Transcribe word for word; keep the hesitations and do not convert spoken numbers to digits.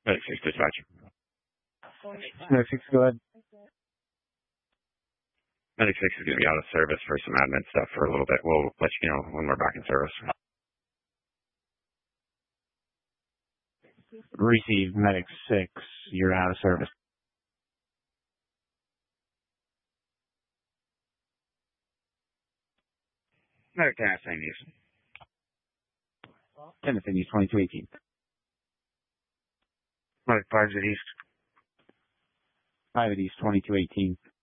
Medic six, dispatch. Medic six, go ahead. Medic six is going to be out of service for some admin stuff for a little bit. We'll let you know when we're back in service. Receive Medic six, you're out of service. Medic ten, same use. Timothy, use twenty-two eighteen. Medic five at east. five at east, twenty-two eighteen.